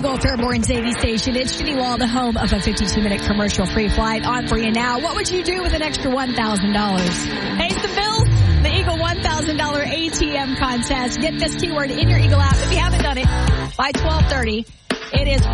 Eagle, Fairborn's 80 station. It's Jenny Wall, the home of a 52-minute commercial-free flight. On for you now. What would you do with an extra $1,000? Pay some bills. The Eagle $1,000 ATM contest. Get this keyword in your Eagle app if you haven't done it by 12:30. It is